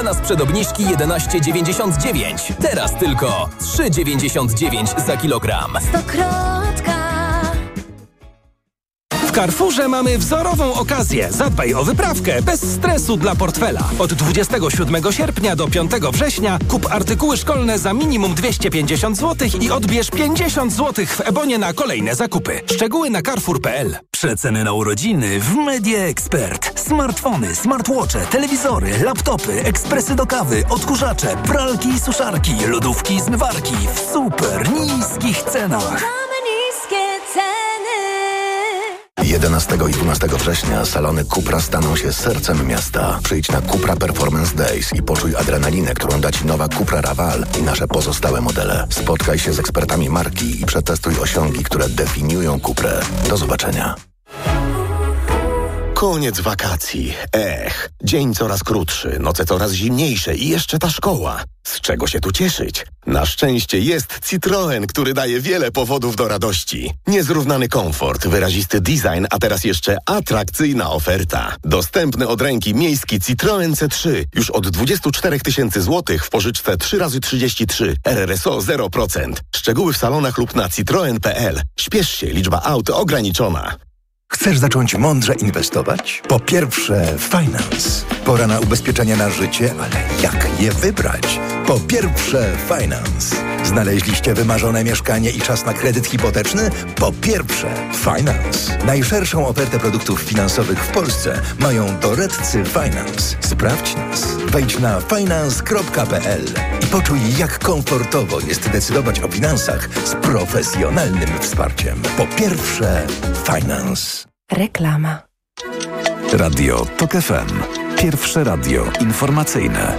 Na sprzed obniżki 11,99. Teraz tylko 3,99 za kilogram. Stokrotka. W Carrefourze mamy wzorową okazję. Zadbaj o wyprawkę bez stresu dla portfela. Od 27 sierpnia do 5 września kup artykuły szkolne za minimum 250 zł i odbierz 50 zł w Ebonie na kolejne zakupy. Szczegóły na carrefour.pl. Przeceny na urodziny w Media Expert. Smartfony, smartwatche, telewizory, laptopy, ekspresy do kawy, odkurzacze, pralki i suszarki, lodówki i zmywarki w super niskich cenach. Mamy niskie ceny. 11 i 12 września salony Cupra staną się sercem miasta. Przyjdź na Cupra Performance Days i poczuj adrenalinę, którą da Ci nowa Cupra Raval i nasze pozostałe modele. Spotkaj się z ekspertami marki i przetestuj osiągi, które definiują Cuprę. Do zobaczenia. Koniec wakacji. Dzień coraz krótszy, noce coraz zimniejsze i jeszcze ta szkoła. Z czego się tu cieszyć? Na szczęście jest Citroen, który daje wiele powodów do radości. Niezrównany komfort, wyrazisty design, a teraz jeszcze atrakcyjna oferta. Dostępny od ręki miejski Citroen C3 już od 24 000 złotych w pożyczce 3x33. RRSO 0%. Szczegóły w salonach lub na citroen.pl. Śpiesz się, liczba aut ograniczona. Chcesz zacząć mądrze inwestować? Po pierwsze, Finance. Pora na ubezpieczenia na życie, ale jak je wybrać? Po pierwsze, Finance. Znaleźliście wymarzone mieszkanie i czas na kredyt hipoteczny? Po pierwsze, Finance. Najszerszą ofertę produktów finansowych w Polsce mają doradcy Finance. Sprawdź nas. Wejdź na finance.pl i poczuj, jak komfortowo jest decydować o finansach z profesjonalnym wsparciem. Po pierwsze, Finance. Reklama. Radio TOK FM. Pierwsze radio informacyjne.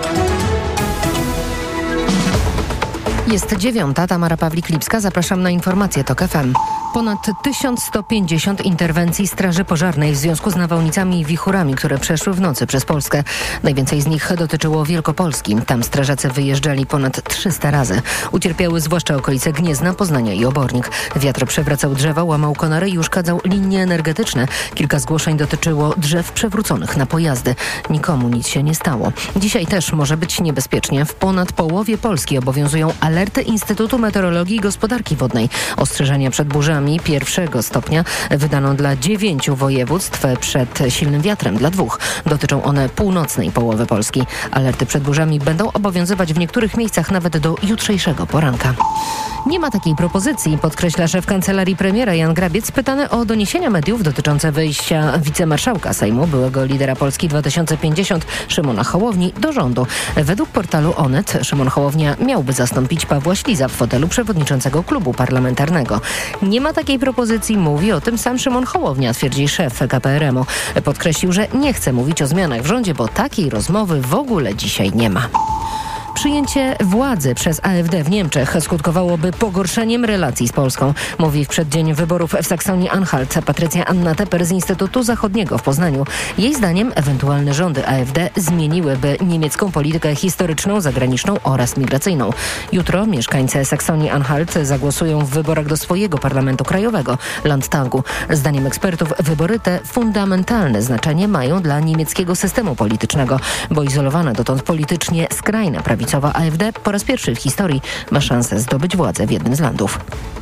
Jest 9:00, Tamara Pawlik-Lipska. Zapraszam na informacje TOK FM. Ponad 1150 interwencji Straży Pożarnej w związku z nawałnicami i wichurami, które przeszły w nocy przez Polskę. Najwięcej z nich dotyczyło Wielkopolski. Tam strażacy wyjeżdżali ponad 300 razy. Ucierpiały zwłaszcza okolice Gniezna, Poznania i Obornik. Wiatr przewracał drzewa, łamał konary i uszkadzał linie energetyczne. Kilka zgłoszeń dotyczyło drzew przewróconych na pojazdy. Nikomu nic się nie stało. Dzisiaj też może być niebezpiecznie. W ponad połowie Polski obowiązują alerty Instytutu Meteorologii i Gospodarki Wodnej. Ostrzeżenia przed burzami pierwszego stopnia wydano dla 9 województw, przed silnym wiatrem dla 2. Dotyczą one północnej połowy Polski. Alerty przed burzami będą obowiązywać w niektórych miejscach nawet do jutrzejszego poranka. Nie ma takiej propozycji, podkreśla szef Kancelarii Premiera Jan Grabiec, pytany o doniesienia mediów dotyczące wyjścia wicemarszałka Sejmu, byłego lidera Polski 2050 Szymona Hołowni do rządu. Według portalu Onet Szymon Hołownia miałby zastąpić Pawła Śliza w fotelu przewodniczącego klubu parlamentarnego. Nie ma takiej propozycji, mówi o tym sam Szymon Hołownia, twierdzi szef KPRM-u. Podkreślił, że nie chce mówić o zmianach w rządzie, bo takiej rozmowy w ogóle dzisiaj nie ma. Przyjęcie władzy przez AfD w Niemczech skutkowałoby pogorszeniem relacji z Polską, mówi w przeddzień wyborów w Saksonii-Anhalt Patrycja Anna Tepper z Instytutu Zachodniego w Poznaniu. Jej zdaniem ewentualne rządy AfD zmieniłyby niemiecką politykę historyczną, zagraniczną oraz migracyjną. Jutro mieszkańcy Saksonii-Anhalt zagłosują w wyborach do swojego parlamentu krajowego, Landtagu. Zdaniem ekspertów wybory te fundamentalne znaczenie mają dla niemieckiego systemu politycznego, bo izolowana dotąd politycznie skrajna prawicowa AfD po raz pierwszy w historii ma szansę zdobyć władzę w jednym z landów.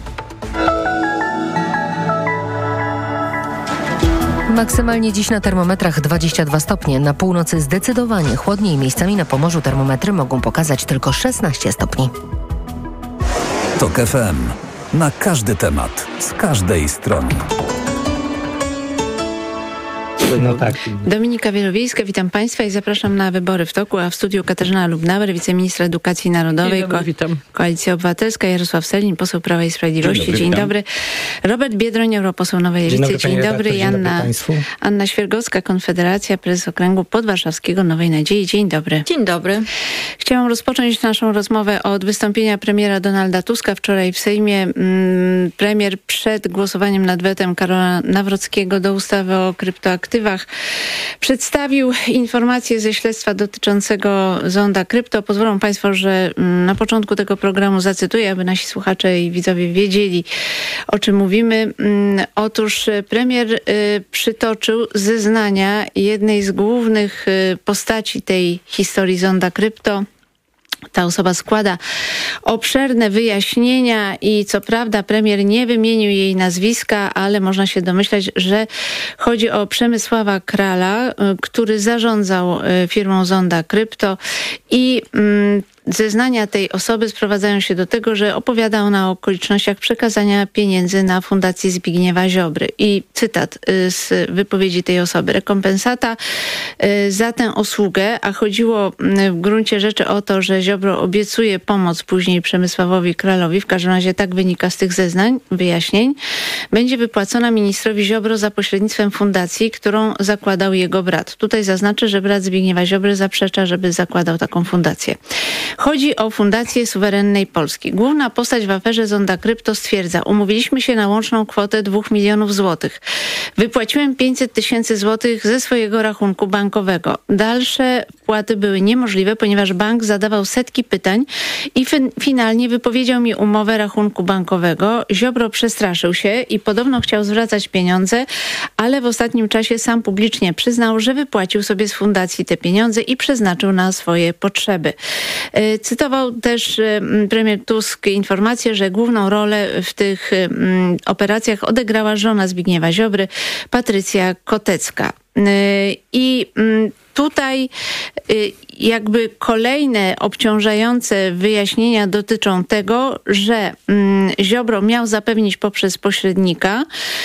Maksymalnie dziś na termometrach 22 stopnie. Na północy zdecydowanie chłodniej. Miejscami na Pomorzu termometry mogą pokazać tylko 16 stopni. TOK FM. Na każdy temat. Z każdej strony. No tak. Dominika Wielowiejska, witam Państwa i zapraszam na Wybory w toku, a w studiu Katarzyna Lubnauer, wiceministra edukacji narodowej, witam. Koalicja Obywatelska, Jarosław Sellin, poseł Prawa i Sprawiedliwości. Dzień dobry. Robert Biedroń, europoseł Nowej Lewicy. Dzień dobry. I Anna Świergowska, Konfederacja, prezes Okręgu Podwarszawskiego Nowej Nadziei. Dzień dobry. Dzień dobry. Chciałam rozpocząć naszą rozmowę od wystąpienia premiera Donalda Tuska wczoraj w Sejmie. Premier przed głosowaniem nad wetem Karola Nawrockiego do ustawy o kryptoaktywach aktywach przedstawił informacje ze śledztwa dotyczącego zonda krypto. Pozwolą Państwo, że na początku tego programu zacytuję, aby nasi słuchacze i widzowie wiedzieli, o czym mówimy. Otóż premier przytoczył zeznania jednej z głównych postaci tej historii zonda krypto. Ta osoba składa obszerne wyjaśnienia i co prawda premier nie wymienił jej nazwiska, ale można się domyślać, że chodzi o Przemysława Krala, który zarządzał firmą Zonda Krypto i zeznania tej osoby sprowadzają się do tego, że opowiada ona o okolicznościach przekazania pieniędzy na Fundację Zbigniewa Ziobry. I cytat z wypowiedzi tej osoby. Rekompensata za tę usługę, a chodziło w gruncie rzeczy o to, że Ziobro obiecuje pomoc później Przemysławowi Kralowi, w każdym razie tak wynika z tych zeznań, wyjaśnień, będzie wypłacona ministrowi Ziobro za pośrednictwem fundacji, którą zakładał jego brat. Tutaj zaznaczę, że brat Zbigniewa Ziobry zaprzecza, żeby zakładał taką fundację. Chodzi o Fundację Suwerennej Polski. Główna postać w aferze Zonda Krypto stwierdza: umówiliśmy się na łączną kwotę 2 milionów złotych. Wypłaciłem 500 000 złotych ze swojego rachunku bankowego. Dalsze wpłaty były niemożliwe, ponieważ bank zadawał setki pytań i finalnie wypowiedział mi umowę rachunku bankowego. Ziobro przestraszył się i podobno chciał zwracać pieniądze, ale w ostatnim czasie sam publicznie przyznał, że wypłacił sobie z fundacji te pieniądze i przeznaczył na swoje potrzeby. Cytował też premier Tusk informację, że główną rolę w tych operacjach odegrała żona Zbigniewa Ziobry, Patrycja Kotecka. I tutaj jakby kolejne obciążające wyjaśnienia dotyczą tego, że Ziobro miał zapewnić poprzez pośrednika,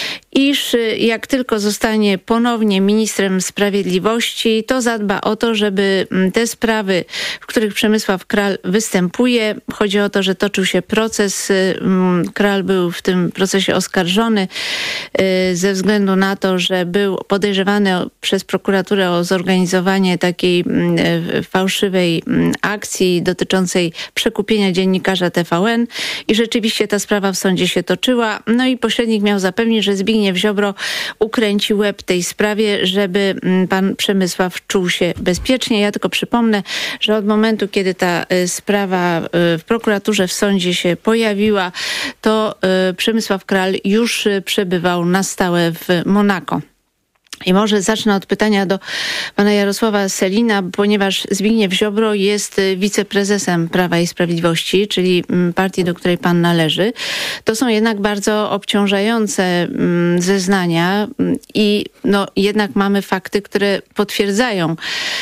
iż jak tylko zostanie ponownie ministrem sprawiedliwości, to zadba o to, żeby te sprawy, w których Przemysław Kral występuje, chodzi o to, że toczył się proces, Kral był w tym procesie oskarżony ze względu na to, że był podejrzewany przez prokuraturę o zorganizowanie takiej fałszywej akcji dotyczącej przekupienia dziennikarza TVN i rzeczywiście ta sprawa w sądzie się toczyła. No i pośrednik miał zapewnić, że Zbigniew Ziobro ukręci łeb tej sprawie, żeby pan Przemysław czuł się bezpiecznie. Ja tylko przypomnę, że od momentu, kiedy ta sprawa w prokuraturze, w sądzie się pojawiła, to Przemysław Kral już przebywał na stałe w Monako. I może zacznę od pytania do pana Jarosława Sellina, ponieważ Zbigniew Ziobro jest wiceprezesem Prawa i Sprawiedliwości, czyli partii, do której pan należy. To są jednak bardzo obciążające zeznania i jednak mamy fakty, które potwierdzają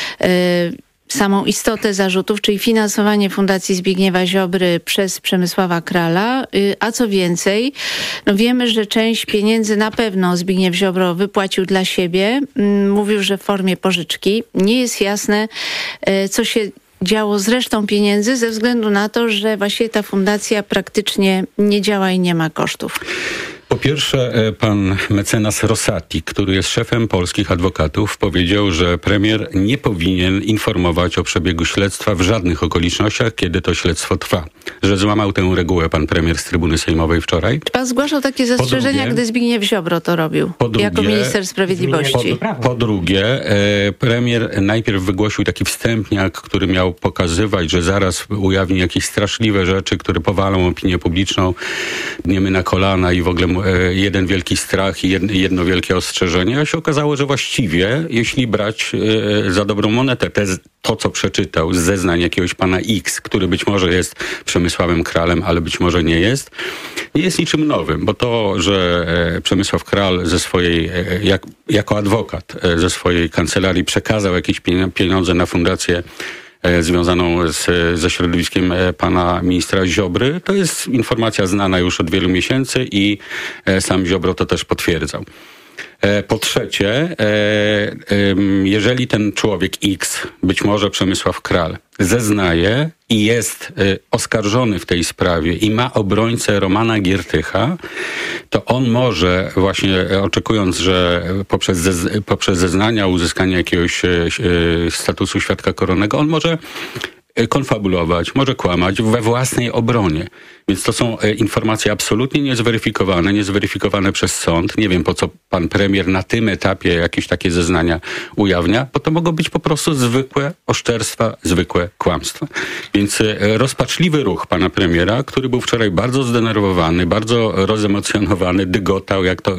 samą istotę zarzutów, czyli finansowanie Fundacji Zbigniewa Ziobry przez Przemysława Krala, a co więcej, wiemy, że część pieniędzy na pewno Zbigniew Ziobro wypłacił dla siebie. Mówił, że w formie pożyczki. Nie jest jasne, co się działo z resztą pieniędzy, ze względu na to, że właściwie ta fundacja praktycznie nie działa i nie ma kosztów. Po pierwsze, pan mecenas Rosati, który jest szefem polskich adwokatów, powiedział, że premier nie powinien informować o przebiegu śledztwa w żadnych okolicznościach, kiedy to śledztwo trwa. Że złamał tę regułę pan premier z trybuny sejmowej wczoraj. Czy pan zgłaszał takie zastrzeżenia, gdy Zbigniew Ziobro to robił jako minister sprawiedliwości? Po drugie, premier najpierw wygłosił taki wstępniak, który miał pokazywać, że zaraz ujawni jakieś straszliwe rzeczy, które powalą opinię publiczną, pniemy na kolana i w ogóle jeden wielki strach i jedno wielkie ostrzeżenie, a się okazało, że właściwie, jeśli brać za dobrą monetę to, co przeczytał z zeznań jakiegoś pana X, który być może jest Przemysławem Kralem, ale być może nie jest niczym nowym, bo to, że Przemysław Kral ze swojej, jako adwokat ze swojej kancelarii przekazał jakieś pieniądze na fundację związaną ze środowiskiem pana ministra Ziobry, to jest informacja znana już od wielu miesięcy i sam Ziobro to też potwierdzał. Po trzecie, jeżeli ten człowiek X, być może Przemysław Kral, zeznaje i jest oskarżony w tej sprawie i ma obrońcę Romana Giertycha, to on może właśnie oczekując, że poprzez zeznania uzyskania jakiegoś statusu świadka koronnego, on może konfabulować, może kłamać we własnej obronie. Więc to są informacje absolutnie niezweryfikowane przez sąd. Nie wiem, po co pan premier na tym etapie jakieś takie zeznania ujawnia, bo to mogą być po prostu zwykłe oszczerstwa, zwykłe kłamstwa. Więc rozpaczliwy ruch pana premiera, który był wczoraj bardzo zdenerwowany, bardzo rozemocjonowany, dygotał,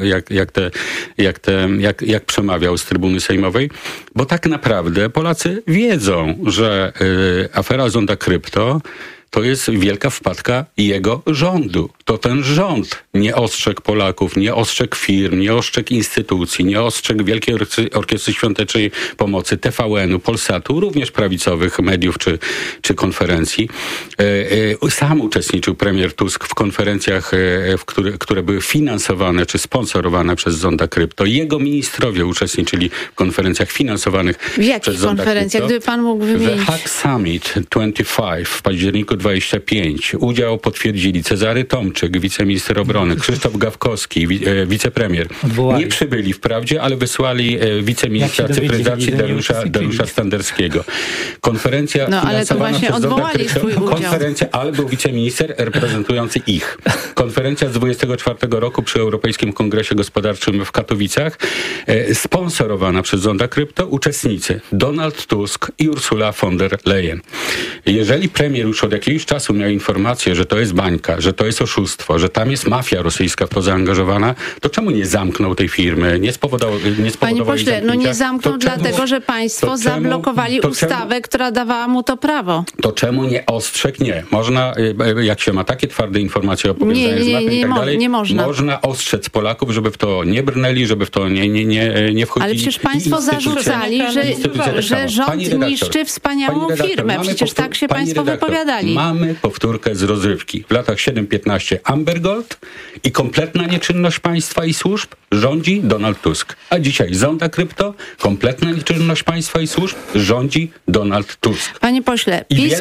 jak przemawiał z trybuny sejmowej, bo tak naprawdę Polacy wiedzą, że afera Zonda Krypto to jest wielka wpadka jego rządu. To ten rząd nie ostrzegł Polaków, nie ostrzegł firm, nie ostrzegł instytucji, nie ostrzegł Wielkiej Orkiestry Świątecznej Pomocy, TVN-u, Polsatu, również prawicowych mediów czy konferencji. Sam uczestniczył premier Tusk w konferencjach, które były finansowane czy sponsorowane przez Zonda Krypto. Jego ministrowie uczestniczyli w konferencjach finansowanych przez Zonda Krypto. W jakich konferencjach? Gdyby pan mógł wymienić? The Hack Summit 25 w październiku 25. Udział potwierdzili Cezary Tomczyk, wiceminister obrony, Krzysztof Gawkowski, wicepremier. Nie przybyli wprawdzie, ale wysłali wiceministra cyfryzacji Dariusza Standerskiego. Konferencja finansowana przez Zonda Krypto. Konferencja, ale był wiceminister reprezentujący ich. Konferencja z 24 roku przy Europejskim Kongresie Gospodarczym w Katowicach, sponsorowana przez Zonda Krypto, uczestnicy Donald Tusk i Ursula von der Leyen. Jeżeli premier już od jakiegoś czasu miał informację, że to jest bańka, że to jest oszustwo, że tam jest mafia rosyjska w to zaangażowana, to czemu nie zamknął tej firmy? Nie spowodował Panie pośle, nie zamknął dlatego, że państwo zablokowali ustawę, która dawała mu to prawo. To czemu nie ostrzegł? Nie. Można, jak się ma takie twarde informacje o powiązaniu i tak dalej, nie można. Można ostrzec Polaków, żeby w to nie brnęli, żeby w to nie wchodzili. Ale przecież państwo zarzucali, że rząd niszczy wspaniałą firmę. Przecież tak się państwo wypowiadali. Mamy powtórkę z rozrywki. W latach 7-15 Amber Gold i kompletna nieczynność państwa i służb rządzi Donald Tusk. A dzisiaj Zonda Krypto, kompletna nieczynność państwa i służb rządzi Donald Tusk. Panie pośle,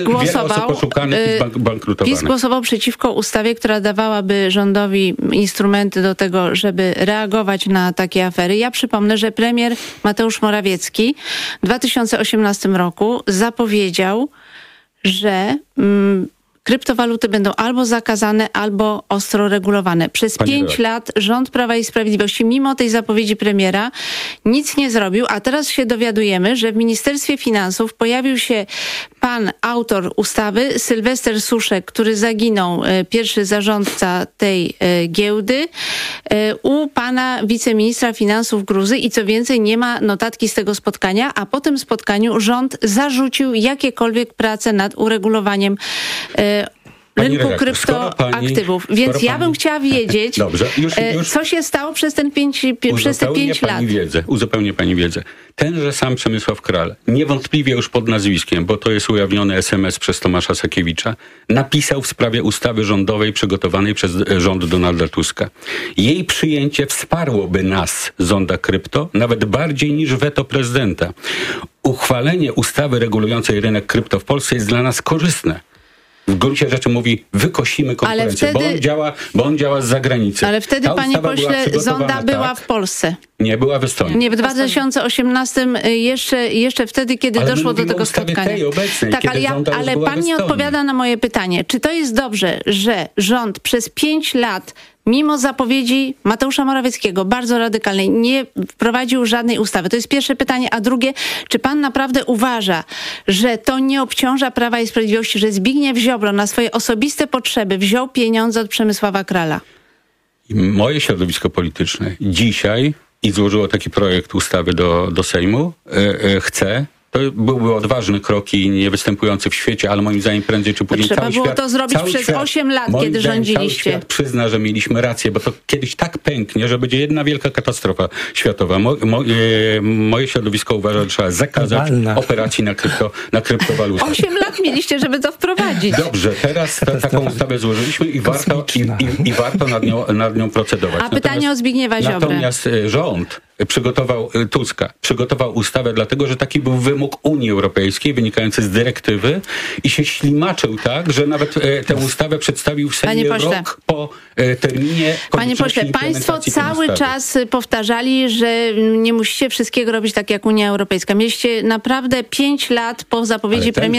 PiS głosował przeciwko ustawie, która dawałaby rządowi instrumenty do tego, żeby reagować na takie afery. Ja przypomnę, że premier Mateusz Morawiecki w 2018 roku zapowiedział, że kryptowaluty będą albo zakazane, albo ostro regulowane. Przez 5 lat rząd Prawa i Sprawiedliwości, mimo tej zapowiedzi premiera, nic nie zrobił, a teraz się dowiadujemy, że w Ministerstwie Finansów pojawił się pan autor ustawy, Sylwester Suszek, który zaginął, pierwszy zarządca tej giełdy, u pana wiceministra finansów Gruzy i co więcej, nie ma notatki z tego spotkania, a po tym spotkaniu rząd zarzucił jakiekolwiek prace nad uregulowaniem rynku kryptoaktywów. Więc ja bym chciała wiedzieć, co się stało przez te 5 lat. Uzupełnię pani wiedzę. Tenże sam Przemysław Kral, niewątpliwie już pod nazwiskiem, bo to jest ujawniony SMS przez Tomasza Sakiewicza, napisał w sprawie ustawy rządowej przygotowanej przez rząd Donalda Tuska. Jej przyjęcie wsparłoby nas, Zonda Krypto, nawet bardziej niż weto prezydenta. Uchwalenie ustawy regulującej rynek krypto w Polsce jest dla nas korzystne. W gruncie rzeczy mówi, wykosimy konkurencję, bo on działa z zagranicy. Ale wtedy, panie pośle, Zonda była w Polsce. Nie, była w Estonii. Nie, w 2018 jeszcze wtedy, kiedy doszło do tego spotkania. Tej obecnej, tak, ale pan nie odpowiada na moje pytanie. Czy to jest dobrze, że rząd przez 5 lat mimo zapowiedzi Mateusza Morawieckiego, bardzo radykalnej, nie wprowadził żadnej ustawy? To jest pierwsze pytanie. A drugie, czy pan naprawdę uważa, że to nie obciąża Prawa i Sprawiedliwości, że Zbigniew Ziobro na swoje osobiste potrzeby wziął pieniądze od Przemysława Krala? Moje środowisko polityczne dzisiaj i złożyło taki projekt ustawy do Sejmu, chce. To byłby odważny krok i nie występujący w świecie, ale moim zdaniem prędzej czy później trzeba było to zrobić przez 8 lat, kiedy rządziliście. Cały świat przyzna, że mieliśmy rację, bo to kiedyś tak pęknie, że będzie jedna wielka katastrofa światowa. Moje środowisko uważa, że trzeba zakazać operacji na kryptowaluty. 8 lat mieliście, żeby to wprowadzić. Dobrze, teraz taką ustawę złożyliśmy i warto nad nią procedować. A pytanie o Zbigniewa Ziobrę. Natomiast rząd przygotował ustawę dlatego, że taki był wymóg Unii Europejskiej wynikający z dyrektywy i się ślimaczył tak, że nawet tę ustawę przedstawił w Sejmie rok po terminie. Panie pośle, państwo cały czas powtarzali, że nie musicie wszystkiego robić tak jak Unia Europejska. Mieliście naprawdę 5 lat po zapowiedzi premiera, żeby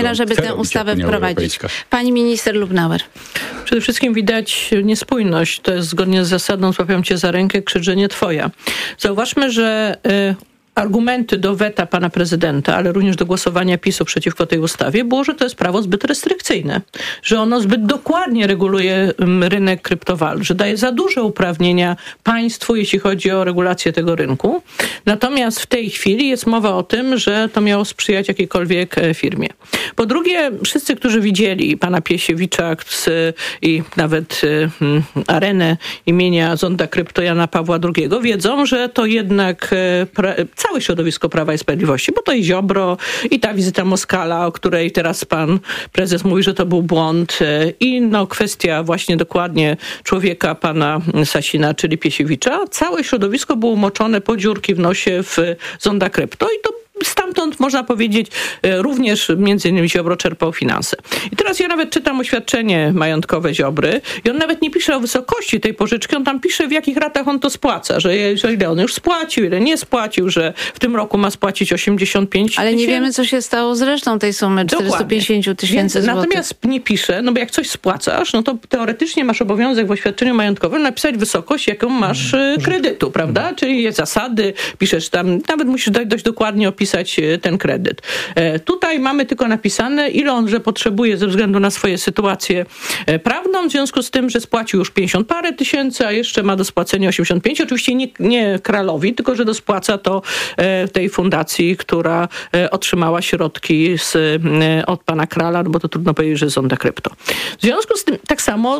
tę ustawę wprowadzić. Pani minister Lubnauer. Przede wszystkim widać niespójność. To jest zgodnie z zasadą złapią cię za rękę, krzyczę nie twoja. Zauważmy, że argumenty do weta pana prezydenta, ale również do głosowania PiS-u przeciwko tej ustawie było, że to jest prawo zbyt restrykcyjne, że ono zbyt dokładnie reguluje rynek kryptowalut, że daje za duże uprawnienia państwu, jeśli chodzi o regulację tego rynku. Natomiast w tej chwili jest mowa o tym, że to miało sprzyjać jakiejkolwiek firmie. Po drugie, wszyscy, którzy widzieli pana Piesiewicza i nawet arenę imienia Zonda Krypto Jana Pawła II, wiedzą, że to jednak całe środowisko Prawa i Sprawiedliwości, bo to i Ziobro, i ta wizyta Moskala, o której teraz pan prezes mówi, że to był błąd, i kwestia właśnie dokładnie człowieka pana Sasina, czyli Piesiewicza. Całe środowisko było umoczone po dziurki w nosie w Zonda Krypto i to stamtąd, można powiedzieć, również między innymi Ziobro czerpał finanse. I teraz ja nawet czytam oświadczenie majątkowe Ziobry i on nawet nie pisze o wysokości tej pożyczki, on tam pisze, w jakich ratach on to spłaca, że ile on już spłacił, ile nie spłacił, że w tym roku ma spłacić 85 000. Ale nie wiemy, co się stało z resztą tej sumy, 450 000 złotych. Natomiast nie pisze, bo jak coś spłacasz, no to teoretycznie masz obowiązek w oświadczeniu majątkowym napisać wysokość, jaką masz kredytu, prawda? Czyli zasady, piszesz tam, nawet musisz dość dokładnie opisać ten kredyt. Tutaj mamy tylko napisane, ile on, że potrzebuje ze względu na swoją sytuację prawną, w związku z tym, że spłacił już 50 parę tysięcy, a jeszcze ma do spłacenia 85. Oczywiście nie Kralowi, tylko że dospłaca to tej fundacji, która otrzymała środki od pana Krala, bo to trudno powiedzieć, że Zonda Krypto. W związku z tym, tak samo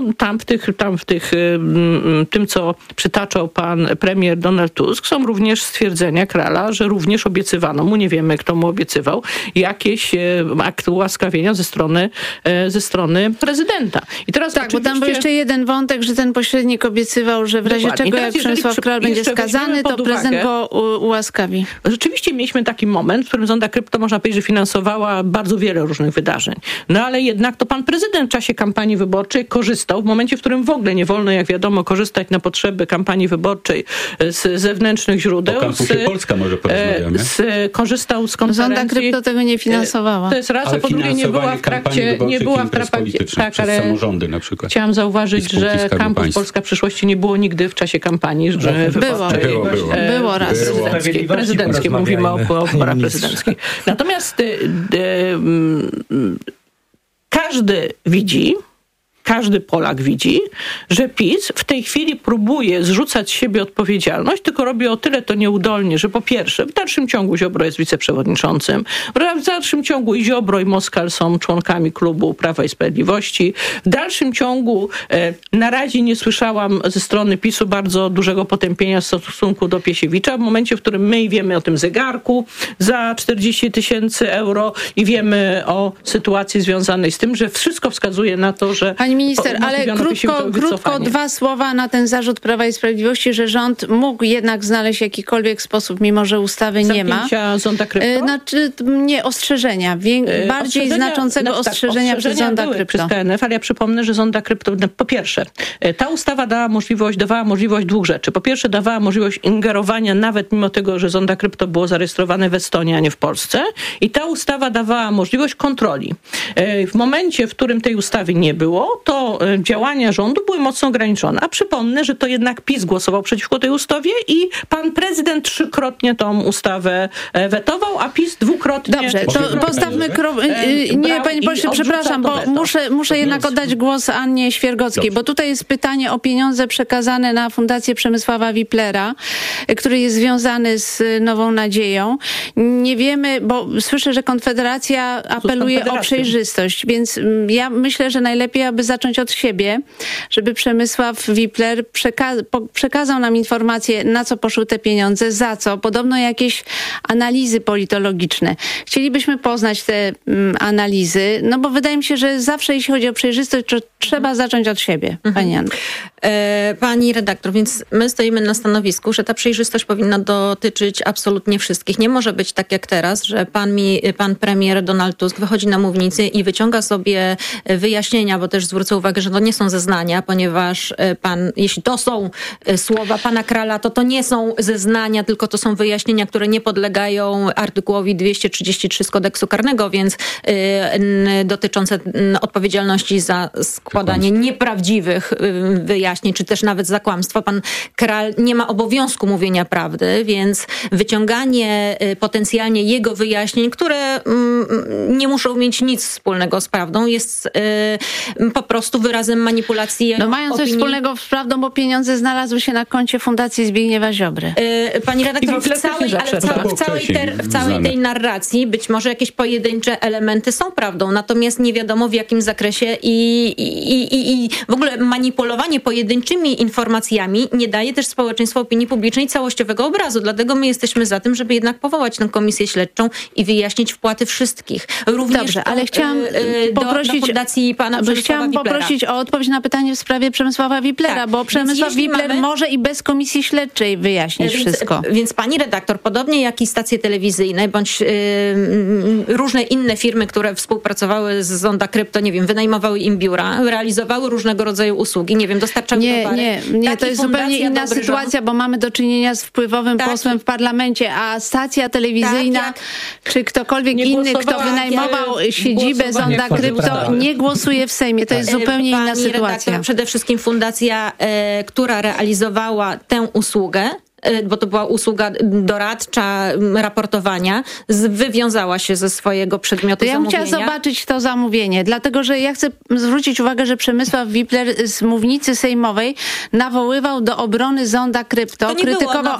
tym, co przytaczał pan premier Donald Tusk, są również stwierdzenia Krala, że również obiecywano mu, nie wiemy, kto mu obiecywał, jakieś akty ułaskawienia ze strony prezydenta. I teraz tak, bo tam był jeszcze jeden wątek, że ten pośrednik obiecywał, że w razie czego, jak Przemysław Kral będzie skazany, to prezydent go ułaskawi. Rzeczywiście mieliśmy taki moment, w którym Zonda Krypto, można powiedzieć, że finansowała bardzo wiele różnych wydarzeń. No ale jednak to pan prezydent w czasie kampanii wyborczej korzystał, w momencie, w którym w ogóle nie wolno, jak wiadomo, korzystać na potrzeby kampanii wyborczej z zewnętrznych źródeł. O kampusie Polska może porozmawiamy. Korzystał z konferencji. Zonda Krypto tego nie finansowała. To jest raz, a po drugie nie była w trakcie, tak, ale samorządy na przykład. Chciałam zauważyć, że kampus Polska Przyszłości nie było nigdy w czasie kampanii wyborczej. Było raz. Prezydenckie. Mówimy o wyborach prezydenckich. Natomiast każdy Polak widzi, że PiS w tej chwili próbuje zrzucać z siebie odpowiedzialność, tylko robi o tyle to nieudolnie, że po pierwsze, w dalszym ciągu Ziobro jest wiceprzewodniczącym, w dalszym ciągu i Ziobro, i Moskal są członkami klubu Prawa i Sprawiedliwości. W dalszym ciągu na razie nie słyszałam ze strony PiS-u bardzo dużego potępienia w stosunku do Piesiewicza. W momencie, w którym my wiemy o tym zegarku za 40 000 euro i wiemy o sytuacji związanej z tym, że wszystko wskazuje na to, że Pani minister, ale krótko 2 słowa na ten zarzut Prawa i Sprawiedliwości, że rząd mógł jednak znaleźć jakikolwiek sposób, mimo że ustawy nie ma. Zonda Krypto? Znaczy, nie, ostrzeżenia. Bardziej znaczącego ostrzeżenia przez Zonda Krypto. Przez KNF, ale ja przypomnę, że Zonda Krypto, po pierwsze, ta ustawa dawała możliwość 2 rzeczy. Po pierwsze, dawała możliwość ingerowania, nawet mimo tego, że Zonda Krypto było zarejestrowane w Estonii, a nie w Polsce. I ta ustawa dawała możliwość kontroli. W momencie, w którym tej ustawy nie było, to działania rządu były mocno ograniczone. A przypomnę, że to jednak PiS głosował przeciwko tej ustawie i pan prezydent 3-krotnie tą ustawę wetował, a PiS 2-krotnie... Dobrze, to postawmy... Nie, panie pośle, przepraszam, bo muszę jednak oddać głos Annie Świergockiej, bo tutaj jest pytanie o pieniądze przekazane na Fundację Przemysława Wiplera, który jest związany z Nową Nadzieją. Nie wiemy, bo słyszę, że Konfederacja apeluje o przejrzystość, więc ja myślę, że najlepiej, aby zacząć od siebie, żeby Przemysław Wipler przekazał nam informację, na co poszły te pieniądze, za co. Podobno jakieś analizy politologiczne. Chcielibyśmy poznać te analizy, no bo wydaje mi się, że zawsze jeśli chodzi o przejrzystość, to trzeba zacząć od siebie. Pani Anna. Pani redaktor, więc my stoimy na stanowisku, że ta przejrzystość powinna dotyczyć absolutnie wszystkich. Nie może być tak jak teraz, że pan premier Donald Tusk wychodzi na mównicę i wyciąga sobie wyjaśnienia, bo też zwrócę uwagę, że to nie są zeznania, ponieważ jeśli to są słowa pana Krala, to nie są zeznania, tylko to są wyjaśnienia, które nie podlegają artykułowi 233 z kodeksu karnego, więc dotyczące odpowiedzialności za składanie nieprawdziwych wyjaśnień, czy też nawet za kłamstwo. Pan Kral nie ma obowiązku mówienia prawdy, więc wyciąganie potencjalnie jego wyjaśnień, które nie muszą mieć nic wspólnego z prawdą, jest po prostu wyrazem manipulacji jego mają coś wspólnego z prawdą, bo pieniądze znalazły się na koncie Fundacji Zbigniewa Ziobry. Pani redaktor, w całej tej narracji być może jakieś pojedyncze elementy są prawdą, natomiast nie wiadomo w jakim zakresie i w ogóle manipulowanie pojedynczymi informacjami nie daje też społeczeństwu opinii publicznej całościowego obrazu. Dlatego my jesteśmy za tym, żeby jednak powołać tę komisję śledczą i wyjaśnić wpłaty wszystkich. Również dobrze, ale chciałam poprosić do fundacji pana Przemysława Wiplera. Poprosić o odpowiedź na pytanie w sprawie Przemysława Wiplera, bo Przemysław Wipler może i bez komisji śledczej wyjaśnić wszystko. Więc pani redaktor, podobnie jak i stacje telewizyjne, bądź różne inne firmy, które współpracowały z Zonda Krypto, nie wiem, wynajmowały im biura, realizowały różnego rodzaju usługi, nie wiem, dostarczały towary. Nie, to jest zupełnie inna sytuacja, bo mamy do czynienia z wpływowym posłem w parlamencie, a stacja telewizyjna, czy ktokolwiek inny, kto wynajmował siedzibę Zonda Krypto, nie głosuje w Sejmie. To jest zupełnie inna sytuacja. Redaktor, przede wszystkim fundacja, która realizowała tę usługę, bo to była usługa doradcza, raportowania, wywiązała się ze swojego przedmiotu zamówienia. Ja bym chciała zobaczyć to zamówienie, dlatego że ja chcę zwrócić uwagę, że Przemysław Wipler z mównicy sejmowej nawoływał do obrony Zonda Krypto, krytykował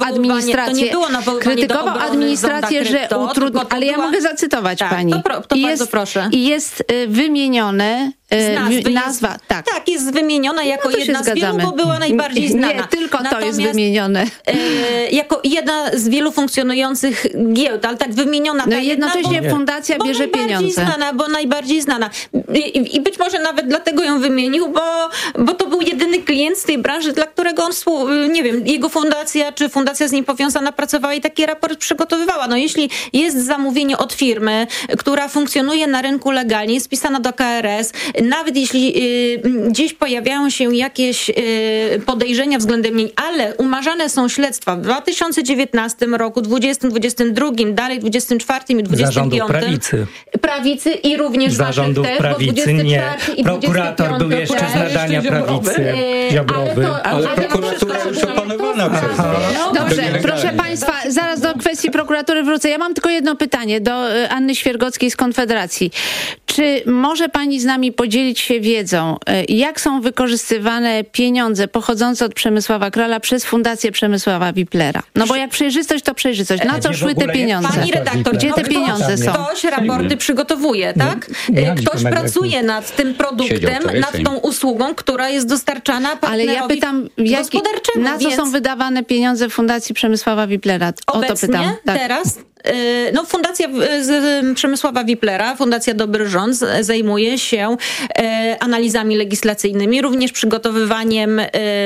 administrację, że utrudnia, ale ja mogę zacytować pani. To bardzo proszę. I jest wymienione nazwa. Tak, jest wymieniona jako jedna z wielu, bo była najbardziej znana. Nie, tylko to jest wymienione. Jako jedna z wielu funkcjonujących giełd, ale tak wymieniona. No jednocześnie fundacja bierze pieniądze. Bo najbardziej znana. I być może nawet dlatego ją wymienił, bo to był jedyny klient z tej branży, dla którego on, nie wiem, jego fundacja, czy fundacja z nim powiązana pracowała i taki raport przygotowywała. No jeśli jest zamówienie od firmy, która funkcjonuje na rynku legalnie, jest wpisana do KRS, nawet jeśli gdzieś pojawiają się jakieś podejrzenia względem niej, ale umarzane są śledztwa w 2019 roku, 2022, dalej 24 i 25. Zarządów prawicy i również zarządów też, prawicy, nie. Prokurator był jeszcze z nadania prawicy Ziobrowy. Ale prokuratura już opanowana przez Dobrze, proszę państwa, zaraz do kwestii prokuratury wrócę. Ja mam tylko jedno pytanie do Anny Świergockiej z Konfederacji. Czy może pani z nami podzielić się wiedzą, jak są wykorzystywane pieniądze pochodzące od Przemysława Krala przez Fundację Przemysława Wiplera? No bo jak przejrzystość, to przejrzystość. Na co szły te pieniądze? Pani redaktor, gdzie te pieniądze są? Ktoś raporty przygotowuje, tak? Ktoś pracuje nad tym produktem, nad tą usługą, która jest dostarczana partnerowi. Ale ja pytam, na co są wydawane pieniądze Fundacji Przemysława Wiplera? O to pytam. Tak. Teraz? Fundacja Przemysława Wiplera, Fundacja Dobry Rząd zajmuje się analizami legislacyjnymi, również przygotowywaniem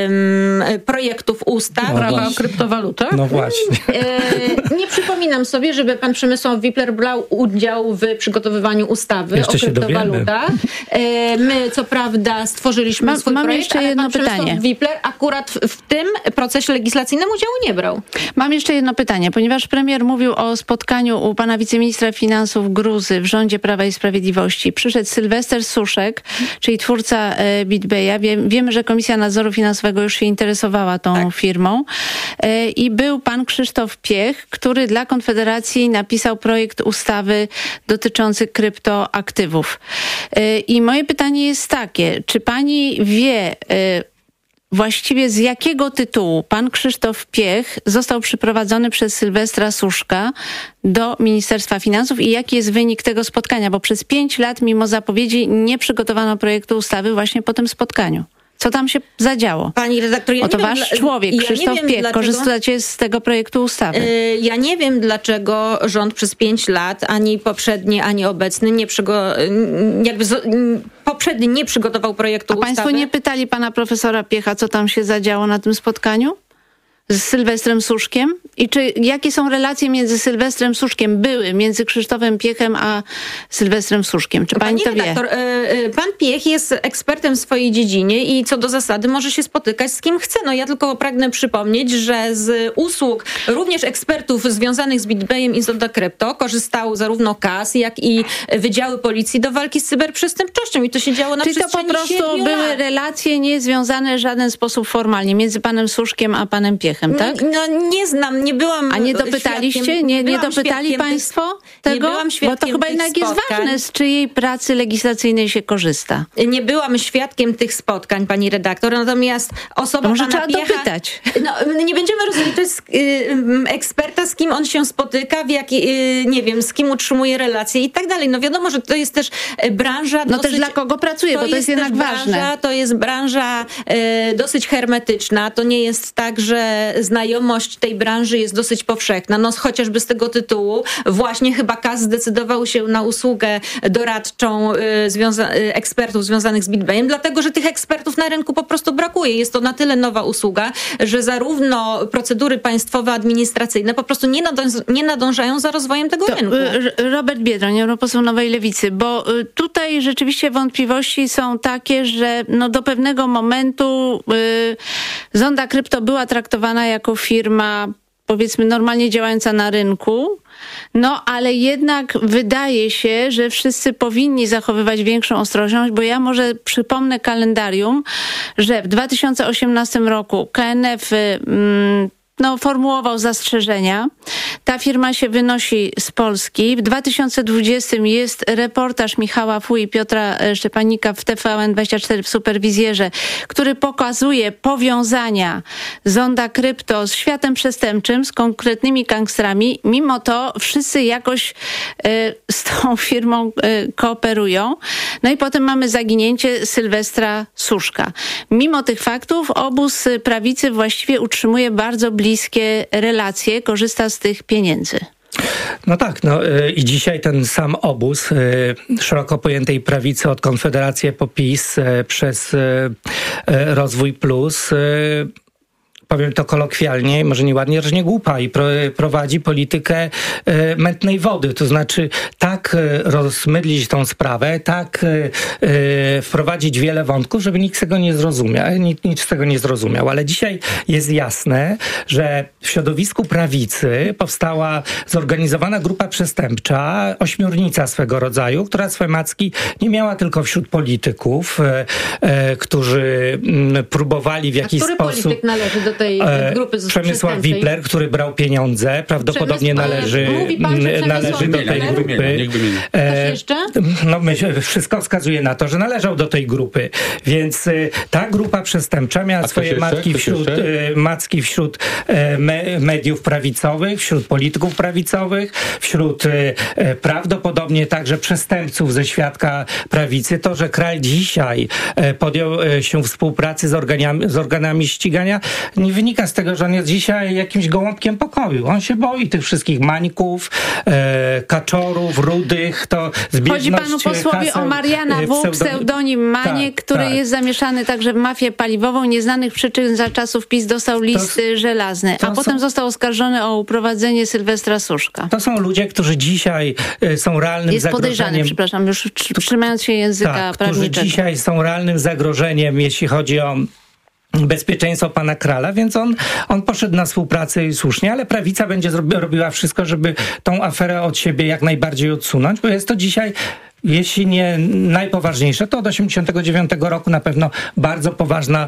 projektów ustaw. Prawa o kryptowalutach? No właśnie. Nie przypominam sobie, żeby pan Przemysław Wipler brał udział w przygotowywaniu ustawy jeszcze o kryptowalutach. My, co prawda, stworzyliśmy swój projekt, jeszcze jedno ale pan Przemysław Wipler akurat w tym procesie legislacyjnym udziału nie brał. Mam jeszcze jedno pytanie, ponieważ premier mówił o spotkaniu u pana wiceministra finansów Gruzy w rządzie Prawa i Sprawiedliwości. Przyszedł Sylwester Suszek, czyli twórca BitBaya. Wiemy, że Komisja Nadzoru Finansowego już się interesowała tą firmą. I był pan Krzysztof Piech, który dla Konfederacji napisał projekt ustawy dotyczący kryptoaktywów. I moje pytanie jest takie, czy pani wie właściwie z jakiego tytułu pan Krzysztof Piech został przyprowadzony przez Sylwestra Suszka do Ministerstwa Finansów i jaki jest wynik tego spotkania? Bo przez 5 lat mimo zapowiedzi nie przygotowano projektu ustawy właśnie po tym spotkaniu. Co tam się zadziało? Pani redaktor, Oto wasz człowiek, Krzysztof Piech, korzystacie z tego projektu ustawy. Ja nie wiem, dlaczego rząd przez 5 lat, ani poprzedni, ani obecny, poprzedni nie przygotował projektu ustawy. A państwo nie pytali pana profesora Piecha, co tam się zadziało na tym spotkaniu? z Sylwestrem Suszkiem? I jakie są relacje między Sylwestrem Suszkiem, między Krzysztofem Piechem a Sylwestrem Suszkiem? Czy pani to wie? Pan Piech jest ekspertem w swojej dziedzinie i co do zasady może się spotykać z kim chce. No ja tylko pragnę przypomnieć, że z usług również ekspertów związanych z BitBayem i Zonda Krypto korzystał zarówno KAS, jak i wydziały policji do walki z cyberprzestępczością i to się działo na przestrzeni 7 lat. Czyli to po prostu były relacje niezwiązane w żaden sposób formalnie między panem Suszkiem a panem Piechem, tak? No nie znam, nie byłam. A nie dopytaliście? Nie dopytali państwo tego? Nie byłam świadkiem. Bo to chyba jednak jest ważne, z czyjej pracy legislacyjnej się korzysta. Nie byłam świadkiem tych spotkań, pani redaktor, natomiast osoba może pana trzeba Piecha, dopytać. No, nie będziemy rozliczać eksperta, z kim on się spotyka, nie wiem, z kim utrzymuje relacje i tak dalej. No wiadomo, że to jest też branża No też dla kogo pracuje, bo to jest jednak ważne. To jest branża dosyć hermetyczna. To nie jest tak, że znajomość tej branży jest dosyć powszechna. No chociażby z tego tytułu właśnie chyba KAS zdecydował się na usługę doradczą ekspertów związanych z BitBayem, dlatego, że tych ekspertów na rynku po prostu brakuje. Jest to na tyle nowa usługa, że zarówno procedury państwowe, administracyjne po prostu nie nadążają za rozwojem tego rynku. Robert Biedroń, europoseł Nowej Lewicy, bo tutaj rzeczywiście wątpliwości są takie, że do pewnego momentu Zonda Krypto była traktowana jako firma, powiedzmy, normalnie działająca na rynku, ale jednak wydaje się, że wszyscy powinni zachowywać większą ostrożność, bo ja może przypomnę kalendarium, że w 2018 roku KNF formułował zastrzeżenia. Ta firma się wynosi z Polski. W 2020 jest reportaż Michała Fu i Piotra Szczepanika w TVN24 w Superwizjerze, który pokazuje powiązania Zonda Krypto z światem przestępczym, z konkretnymi gangstrami. Mimo to wszyscy jakoś z tą firmą kooperują. No i potem mamy zaginięcie Sylwestra Suszka. Mimo tych faktów obóz prawicy właściwie utrzymuje bardzo bliskie relacje, korzysta z tych pieniędzy. No tak, i dzisiaj ten sam obóz szeroko pojętej prawicy od Konfederację po PiS przez Rozwój Plus, powiem to kolokwialnie, może nieładnie, że nie głupa i prowadzi politykę mętnej wody. To znaczy tak rozmydlić tą sprawę, tak wprowadzić wiele wątków, żeby nikt tego nie zrozumiał. Nikt z tego nie zrozumiał. Ale dzisiaj jest jasne, że w środowisku prawicy powstała zorganizowana grupa przestępcza, ośmiornica swego rodzaju, która swoje macki nie miała tylko wśród polityków, którzy próbowali w jakiś sposób... Który polityk należy do tej grupy Przemysław Wipler, który brał pieniądze, prawdopodobnie należy do tej grupy. Jeszcze? Wszystko wskazuje na to, że należał do tej grupy. Więc ta grupa przestępcza miała swoje macki wśród mediów prawicowych, wśród polityków prawicowych, wśród prawdopodobnie także przestępców ze świadka prawicy. To, że Kral dzisiaj podjął się współpracy z organami ścigania, nie wynika z tego, że on jest dzisiaj jakimś gołąbkiem pokoju. On się boi tych wszystkich Mańków, Kaczorów, Rudych, to zbieżność. Chodzi panu posłowi o Mariana W., pseudonim Maniek, który jest zamieszany także w mafię paliwową. Nieznanych przyczyn za czasów PiS dostał list żelazny, a potem został oskarżony o uprowadzenie Sylwestra Suszka. To są ludzie, którzy dzisiaj są realnym zagrożeniem. Jest podejrzany, przepraszam, już trzymając się języka prawniczego. Którzy dzisiaj są realnym zagrożeniem, jeśli chodzi o bezpieczeństwo pana Krala, więc on poszedł na współpracę i słusznie, ale prawica będzie robiła wszystko, żeby tą aferę od siebie jak najbardziej odsunąć, bo jest to dzisiaj, jeśli nie najpoważniejsze, to od 1989 roku na pewno bardzo poważna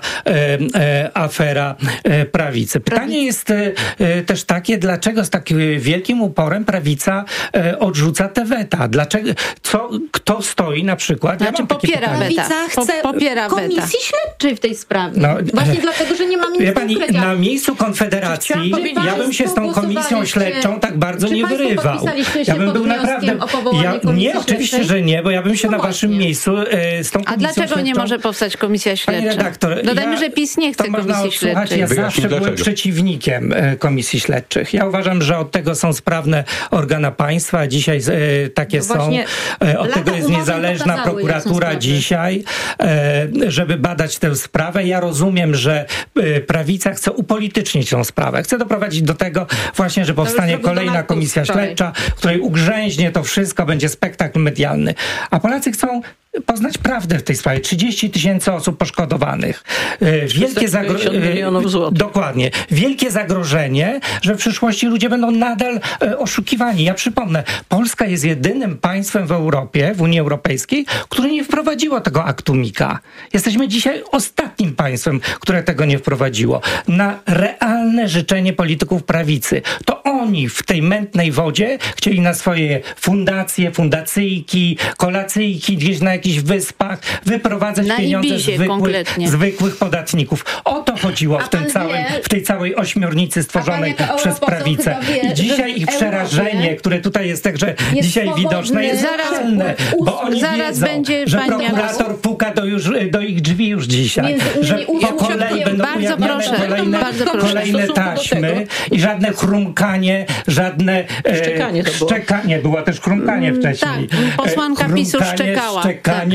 afera prawicy. Pytanie jest też takie, dlaczego z takim wielkim uporem prawica odrzuca te weta? Dlaczego? Kto stoi na przykład? Popiera weta. Prawica chce komisji śledczej w tej sprawie. Właśnie dlatego, że nie mamy nic konkretnego. Na miejscu Konfederacji ja bym się z tą komisją śledczą tak bardzo nie wyrywał. Ja bym był naprawdę... Nie, oczywiście, że nie, bo ja bym się na waszym miejscu z tą komisją A dlaczego śledczą... nie może powstać komisja śledcza? Panie redaktor, Dodajmy, że PiS nie chce komisji śledczej. Ja zawsze byłem przeciwnikiem komisji śledczych. Ja uważam, że od tego są sprawne organa państwa, a dzisiaj takie są. Od tego jest niezależna prokuratura dzisiaj, żeby badać tę sprawę. Ja rozumiem, że prawica chce upolitycznić tą sprawę. Chce doprowadzić do tego właśnie, że powstanie kolejna komisja śledcza, w której ugrzęźnie to wszystko, będzie spektakl medialny. A Polacy chcą poznać prawdę w tej sprawie. 30 000 osób poszkodowanych. Wielkie milionów złotych. Dokładnie. Wielkie zagrożenie, że w przyszłości ludzie będą nadal oszukiwani. Ja przypomnę, Polska jest jedynym państwem w Europie, w Unii Europejskiej, które nie wprowadziło tego aktu Mika. Jesteśmy dzisiaj ostatnim państwem, które tego nie wprowadziło. Na realne życzenie polityków prawicy. To oni w tej mętnej wodzie chcieli na swoje fundacje, fundacyjki, kolacyjki, gdzieś na jakichś wyspach wyprowadzać pieniądze zwykłych podatników. O to chodziło w tej całej ośmiornicy stworzonej przez prawicę. I dzisiaj ich przerażenie, które tutaj jest także dzisiaj widoczne, jest realne, bo oni wiedzą, że prokurator puka do ich drzwi już dzisiaj, że po kolei będą ujawniane kolejne taśmy i żadne chrumkanie, żadne szczekanie, było też chrumkanie wcześniej. Tak, posłanka PiS-u szczekała.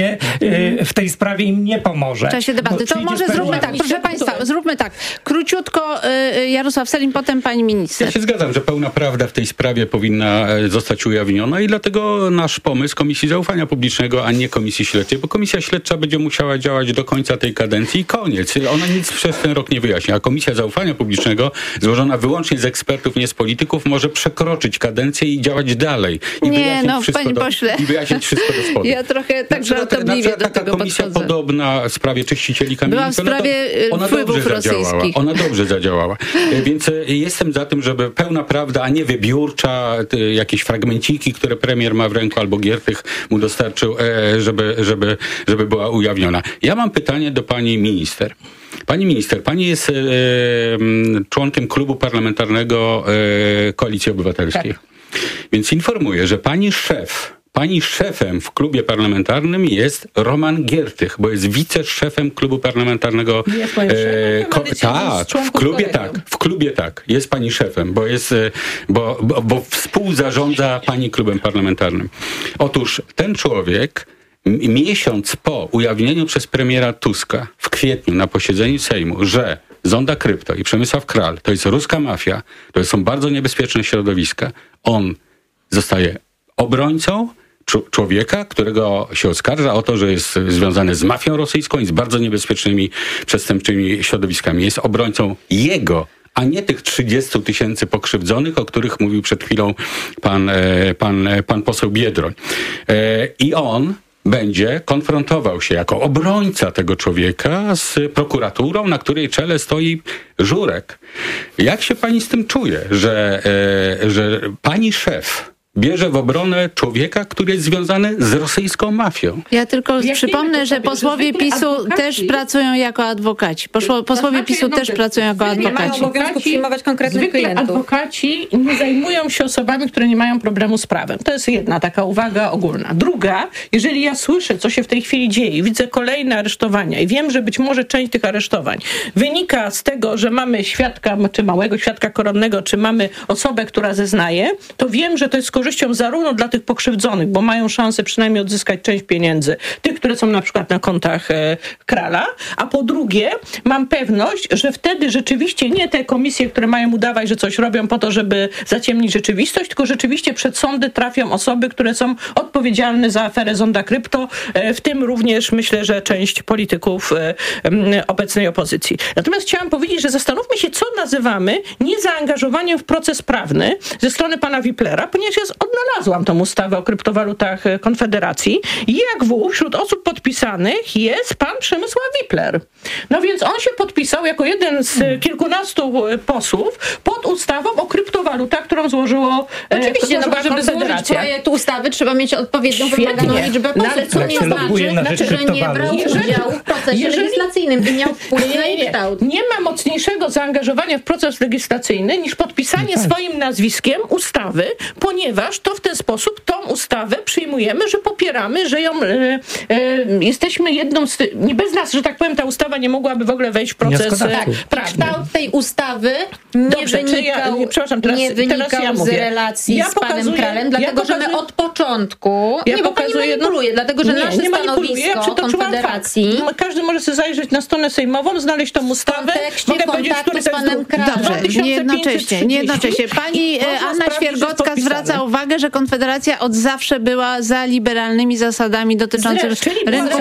W tej sprawie im nie pomoże. W czasie debaty. To może zróbmy tak, proszę państwa, zróbmy tak. Króciutko Jarosław Sellin, potem pani minister. Ja się zgadzam, że pełna prawda w tej sprawie powinna zostać ujawniona i dlatego nasz pomysł Komisji Zaufania Publicznego, a nie Komisji Śledczej, bo Komisja Śledcza będzie musiała działać do końca tej kadencji i koniec. Ona nic przez ten rok nie wyjaśni, a Komisja Zaufania Publicznego, złożona wyłącznie z ekspertów, nie z polityków, może przekroczyć kadencję i działać dalej. I wyjaśnić wszystko do spodu. Ja trochę tak żartobliwie do tego komisja podchodzę. podobna w sprawie czyścicieli kamienic. Była w sprawie wpływów rosyjskich. Ona dobrze zadziałała. Więc jestem za tym, żeby pełna prawda, a nie wybiórcza, jakieś fragmenciki, które premier ma w ręku albo Giertych mu dostarczył, żeby była ujawniona. Ja mam pytanie do pani minister. Pani minister, pani jest członkiem klubu parlamentarnego Koalicji Obywatelskiej. Tak. Więc informuję, że pani szefem w klubie parlamentarnym jest Roman Giertych, bo jest wiceszefem klubu parlamentarnego. W klubie tak. Jest pani szefem, bo współzarządza pani klubem parlamentarnym. Otóż ten człowiek miesiąc po ujawnieniu przez premiera Tuska w kwietniu na posiedzeniu Sejmu, że Zonda Krypto i Przemysław Kral to jest ruska mafia, to są bardzo niebezpieczne środowiska, on zostaje obrońcą człowieka, którego się oskarża o to, że jest związany z mafią rosyjską i z bardzo niebezpiecznymi przestępczymi środowiskami. Jest obrońcą jego, a nie tych 30 000 pokrzywdzonych, o których mówił przed chwilą pan poseł Biedroń. I on będzie konfrontował się jako obrońca tego człowieka z prokuraturą, na której czele stoi Żurek. Jak się pani z tym czuje, że pani szef bierze w obronę człowieka, który jest związany z rosyjską mafią? Ja tylko przypomnę, że posłowie PiS-u też pracują jako adwokaci. Posłowie PiS-u też pracują jako adwokaci. Przyjmować konkretnych klientów. Adwokaci nie zajmują się osobami, które nie mają problemu z prawem. To jest jedna taka uwaga ogólna. Druga, jeżeli ja słyszę, co się w tej chwili dzieje, widzę kolejne aresztowania i wiem, że być może część tych aresztowań wynika z tego, że mamy świadka, czy małego świadka koronnego, czy mamy osobę, która zeznaje, to wiem, że to jest korzyścią zarówno dla tych pokrzywdzonych, bo mają szansę przynajmniej odzyskać część pieniędzy, tych, które są na przykład na kontach Krala, a po drugie mam pewność, że wtedy rzeczywiście nie te komisje, które mają udawać, że coś robią po to, żeby zaciemnić rzeczywistość, tylko rzeczywiście przed sądy trafią osoby, które są odpowiedzialne za aferę Zonda Krypto, w tym również myślę, że część polityków obecnej opozycji. Natomiast chciałam powiedzieć, że zastanówmy się, co nazywamy niezaangażowaniem w proces prawny ze strony pana Wiplera, ponieważ ja odnalazłam tą ustawę o kryptowalutach Konfederacji i jak wśród osób podpisanych jest pan Przemysław Wipler. No więc on się podpisał jako jeden z kilkunastu posłów pod ustawą o kryptowalutach, którą złożyło oczywiście, żeby złożyć projekt ustawy, trzeba mieć odpowiednią wymaganą liczbę posłów, co nie znaczy, że nie brał udziału w procesie procesie legislacyjnym i miał wpływ na jej kształt. Nie ma mocniejszego zaangażowania w proces legislacyjny niż podpisanie swoim nazwiskiem ustawy, ponieważ to w ten sposób tą ustawę przyjmujemy, że popieramy, że ją jesteśmy jedną z... Nie bez nas, że tak powiem, ta ustawa nie mogłaby w ogóle wejść w proces prawny. Kształt tej ustawy nie wynikał z relacji z panem Kralem, dlatego że my od początku... pani manipuluje, dlatego że nasze stanowisko Konfederacji... Każdy może sobie zajrzeć na stronę sejmową, znaleźć tą ustawę. Mogę powiedzieć, który z panem Kralem. Dobrze, nie jednocześnie. Pani Anna Świergocka zwraca uwagę, że Konfederacja od zawsze była za liberalnymi zasadami dotyczącymi rynku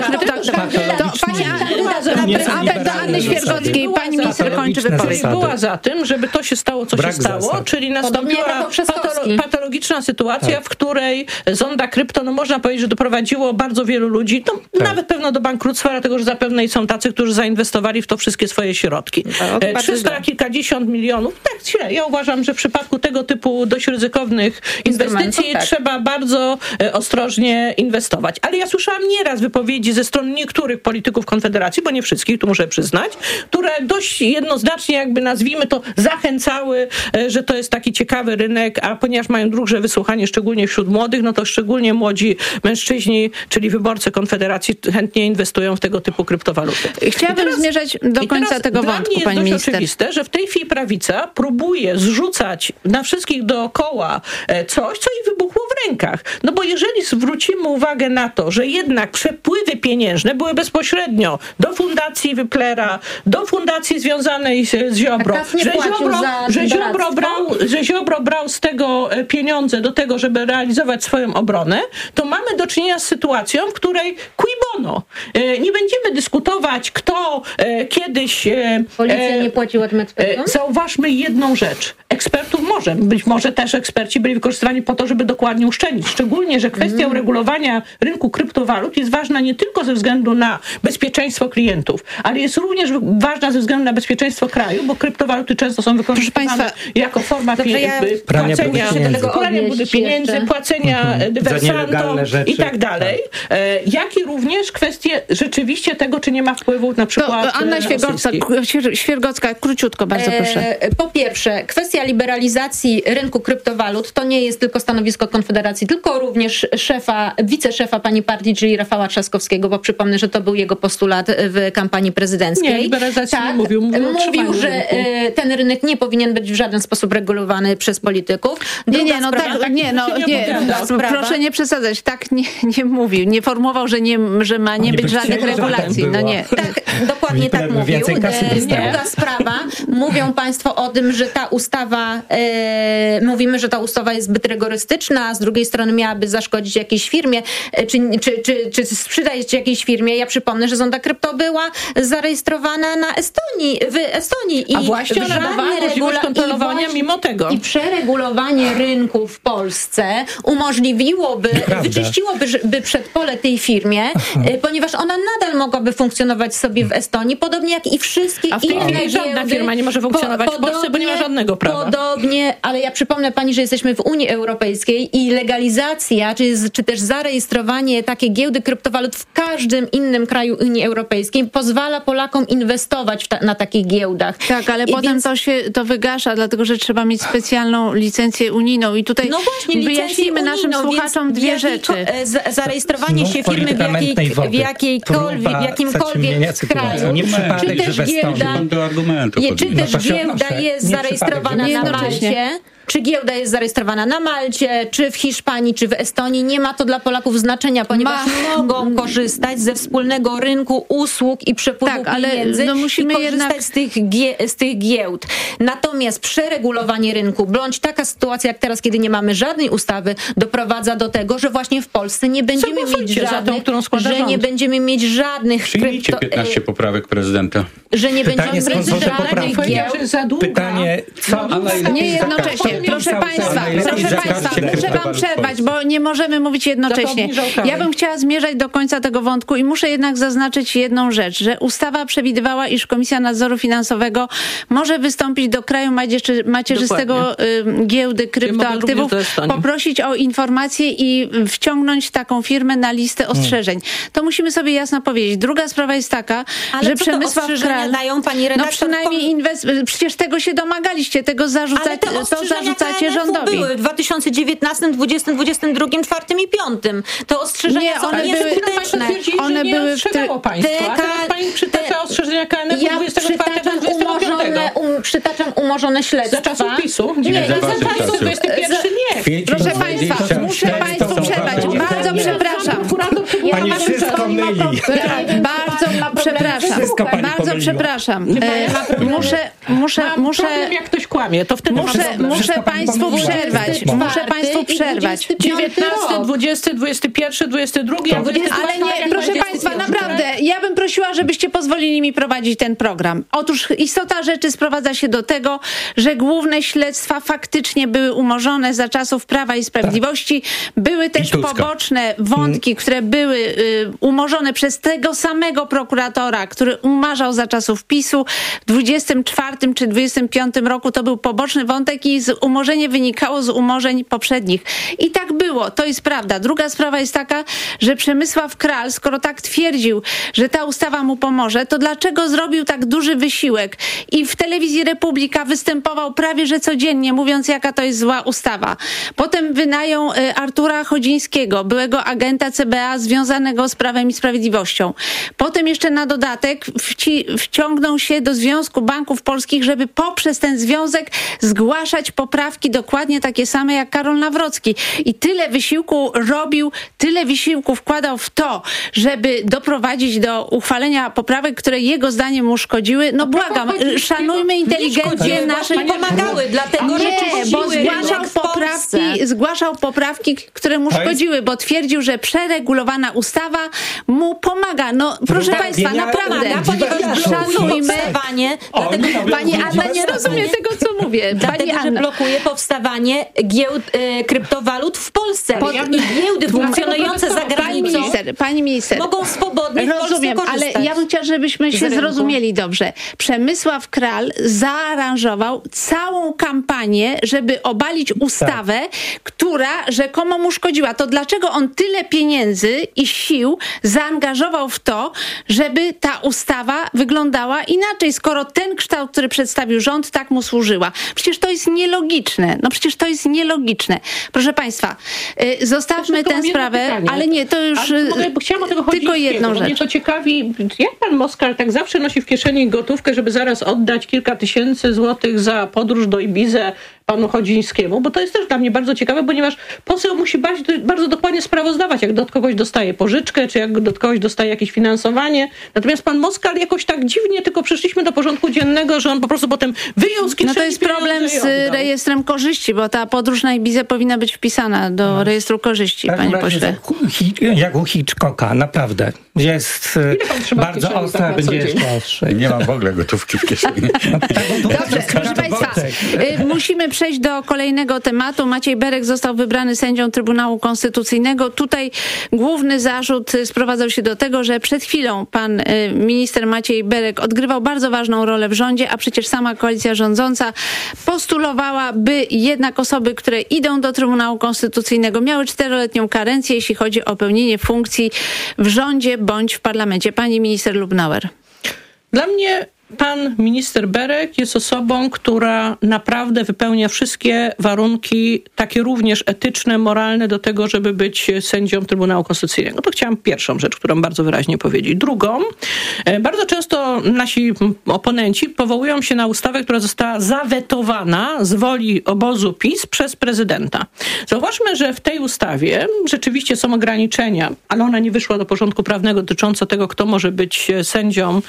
apel do Anny Świergockiej. Pani minister kończy wypowiedź. Była za tym, żeby to się stało, co się stało, czyli nastąpiła patologiczna sytuacja, w której zonda krypto, można powiedzieć, że doprowadziło bardzo wielu ludzi, nawet pewno do bankructwa, dlatego że zapewne i są tacy, którzy zainwestowali w to wszystkie swoje środki. 300 kilkadziesiąt milionów, tak źle. Ja uważam, że w przypadku tego typu dość ryzykownych inwestycji trzeba bardzo ostrożnie inwestować. Ale ja słyszałam nieraz wypowiedzi ze strony niektórych polityków Konfederacji, bo nie wszystkich, tu muszę przyznać, które dość jednoznacznie, jakby nazwijmy to, zachęcały, że to jest taki ciekawy rynek, a ponieważ mają duże wysłuchanie, szczególnie wśród młodych, to szczególnie młodzi mężczyźni, czyli wyborcy Konfederacji chętnie inwestują w tego typu kryptowaluty. Chciałabym zmierzać do końca tego wątku, pani minister. Jest oczywiste, że w tej chwili prawica próbuje zrzucać na wszystkich dookoła coś, co jej wybuchło w rękach. Bo jeżeli zwrócimy uwagę na to, że jednak przepływy pieniężne były bezpośrednio do fundacji Wyplera, do fundacji związanej z Ziobro, że Ziobro brał z tego pieniądze do tego, żeby realizować swoją obronę, to mamy do czynienia z sytuacją, w której cui bono. Nie będziemy dyskutować, kto kiedyś... Policja nie płaciła tym ekspertom? Zauważmy jedną rzecz. Ekspertów być może też eksperci byli wykorzystywani po to, żeby dokładnie uszczelnić. Szczególnie, że kwestia uregulowania rynku kryptowalut jest ważna nie tylko ze względu na bezpieczeństwo klientów, ale jest również ważna ze względu na bezpieczeństwo kraju, bo kryptowaluty często są wykorzystywane jako forma płacenia pieniędzy, płacenia dywersantom i tak dalej. Jak i również kwestie rzeczywiście tego, czy nie ma wpływu na przykład... Anna Świergocka, króciutko, bardzo proszę. Po pierwsze, kwestia liberalizacji rynku kryptowalut to nie jest tylko stanowisko Konfederacji, tylko również wiceszefa pani partii, czyli Rafała Trzaskowskiego, bo przypomnę, że to był jego postulat w kampanii prezydenckiej. Nie, liberalizacji nie mówił. Mówił, że ten rynek nie powinien być w żaden sposób regulowany przez polityków. Proszę nie przesadzać. Tak nie mówił. Nie formułował, że ma nie być żadnych regulacji. Tak, dokładnie tak mówił. Druga sprawa. Mówią państwo o tym, że ta ustawa, mówimy, że ta ustawa jest zbyt rygorystyczna, a z drugiej strony miałaby zaszkodzić jakiejś firmie, czy sprzedać jakiejś firmie. Ja przypomnę, że zonda krypto była zarejestrowana w Estonii. A właśnie ona dawała możliwość kontrolowania mimo tego. I przeregulowanie rynku w Polsce wyczyściłoby przedpole tej firmie, ponieważ ona nadal mogłaby funkcjonować sobie w Estonii, podobnie jak i wszystkie inne giełdy. A w tej chwili żadna firma nie może funkcjonować w Polsce, bo nie ma żadnego prawa. Podobnie, ale ja przypomnę pani, że jesteśmy w Unii Europejskiej i legalizacja, czy też zarejestrowanie takiej giełdy kryptowalut w każdym innym kraju Unii Europejskiej pozwala Polakom inwestować na takich giełdach. Tak, ale potem to wygasza, dlatego że trzeba mieć specjalną licencję unijną i tutaj wyjaśnijmy naszym słuchaczom dwie rzeczy. Zarejestrowanie się firmy w jakimkolwiek kraju, czy też giełda jest zarejestrowana na Malcie, czy giełda jest zarejestrowana na Malcie, czy w Hiszpanii, czy w Estonii, nie ma to dla Polaków znaczenia, ponieważ mogą korzystać ze wspólnego rynku usług i przepływu pieniędzy i korzystać z tych giełd. Natomiast przeregulowanie rynku, bądź taka sytuacja jak teraz, kiedy nie mamy żadnej ustawy, doprowadza do tego, że właśnie w Polsce nie będziemy mieć żadnych Przyjmijcie 15 poprawek prezydenta. Że nie będziemy mieć żadnych giełd. Pytanie, co? Nie jednocześnie. Proszę Państwa, muszę Wam przerwać, bo nie możemy mówić jednocześnie. Ja bym chciała zmierzać do końca tego wątku i muszę jednak zaznaczyć jedną rzecz, że ustawa przewidywała, iż Komisja Nadzoru Finansowego może wystąpić do kraju macierzystego giełdy kryptoaktywów, poprosić o informacje i wciągnąć taką firmę na listę ostrzeżeń. To musimy sobie jasno powiedzieć. Druga druga sprawa jest taka, ale że Przemysław Kral... dają, pani redaktor? No przynajmniej przecież tego się domagaliście, tego zarzucacie rządowi. Były w 2019, 2020, 2022, 2024 i 2025. To ostrzeżenia są nieskuteczne. One były państwa. Teraz pani przytacza ostrzeżenia KNF-u 24 do 25. Przytaczam umorzone śledztwa. Za czasów PiS-u? Nie, za czasów 21 nie. Proszę państwa, muszę państwu przerwać. Bardzo przepraszam. Pani wszystko myli. Bardzo przepraszam. Muszę jak ktoś kłamie, to wtedy muszę państwu przerwać. 19, 20, 21, 22, ale nie, proszę państwa, naprawdę, ja bym prosiła, żebyście pozwolili mi prowadzić ten program. Otóż istota rzeczy sprowadza się do tego, że główne śledztwa faktycznie były umorzone za czasów Prawa i Sprawiedliwości. Były też poboczne wątki, które były umorzone przez tego samego prokuratora, który umarzał za czasów PiS-u. W 24 czy 25 roku to był poboczny wątek i umorzenie wynikało z umorzeń poprzednich. I tak było, to jest prawda. Druga sprawa jest taka, że Przemysław Kral, skoro tak twierdził, że ta ustawa mu pomoże, to dlaczego zrobił tak duży wysiłek i w telewizji Republika występował prawie że codziennie, mówiąc, jaka to jest zła ustawa. Potem wynajął Artura Chodzińskiego, byłego agenta CBA związanego z Prawem i Sprawiedliwością. Potem jeszcze na dodatek wciągnął się do Związku Banków Polskich, żeby poprzez ten związek zgłaszać poprawki dokładnie takie same jak Karol Nawrocki. I tyle wysiłku robił, tyle wysiłku wkładał w to, żeby doprowadzić do uchwalenia poprawek, które jego zdaniem mu szkodziły. No błagam, szanujmy inteligencję naszej... pomagały, dlatego że bo zgłaszał poprawki, które mu szkodziły, bo twierdził, że przeregulowana ustawa mu pomaga. No proszę państwa, naprawdę, szanujmy... Pani Anna nie rozumie tego, co mówię. Dlatego, że blokuje powstawanie giełd kryptowalut w Polsce. I giełdy funkcjonujące za granicą pani minister, mogą swobodnie w Polsce korzystać. Ale ja bym chciała, żebyśmy się zrozumieli dobrze. Przemysław Kral zaaranżował całą kampanię, żeby obalić ustawę, która rzekomo mu szkodziła. To dlaczego on tyle pieniędzy i sił zaangażował w to, żeby ta ustawa wyglądała inaczej, skoro ten kształt, który przedstawił rząd, tak mu służyła. Przecież to jest nielogiczne. Proszę państwa, zostawmy tę sprawę, ale nie, to już chciałam o tego tylko jedną rzecz. Mnie to ciekawi, jak pan Moskal tak zawsze nosi w kieszeni gotówkę, żeby zaraz oddać kilka tysięcy złotych za podróż do Ibizy panu Chodzińskiemu, bo to jest też dla mnie bardzo ciekawe, ponieważ poseł musi bardzo dokładnie sprawozdawać, jak od kogoś dostaje pożyczkę, czy jak od kogoś dostaje jakieś finansowanie. Natomiast pan Moskal jakoś tak dziwnie, tylko przyszliśmy do porządku dziennego, że on po prostu potem wyjął z kieszeni. No to jest problem z rejestrem korzyści, bo ta podróż na Ibizę powinna być wpisana do rejestru korzyści, panie pośle. Jak u Hitchcocka, naprawdę. Jest bardzo ostra, będzie jeszcze ostrzej. Nie mam w ogóle gotówki w kieszeni. Dobrze, proszę państwa, musimy przejść do kolejnego tematu. Maciej Berek został wybrany sędzią Trybunału Konstytucyjnego. Tutaj główny zarzut sprowadzał się do tego, że przed chwilą pan minister Maciej Berek odgrywał bardzo ważną rolę w rządzie, a przecież sama koalicja rządząca postulowała, by jednak osoby, które idą do Trybunału Konstytucyjnego, miały 4-letnią karencję, jeśli chodzi o pełnienie funkcji w rządzie bądź w parlamencie. Pani minister Lubnauer. Dla mnie pan minister Berek jest osobą, która naprawdę wypełnia wszystkie warunki, takie również etyczne, moralne, do tego, żeby być sędzią Trybunału Konstytucyjnego. To chciałam pierwszą rzecz, którą bardzo wyraźnie powiedzieć. Drugą, bardzo często nasi oponenci powołują się na ustawę, która została zawetowana z woli obozu PiS przez prezydenta. Zauważmy, że w tej ustawie rzeczywiście są ograniczenia, ale ona nie wyszła do porządku prawnego dotyczące tego, kto może być sędzią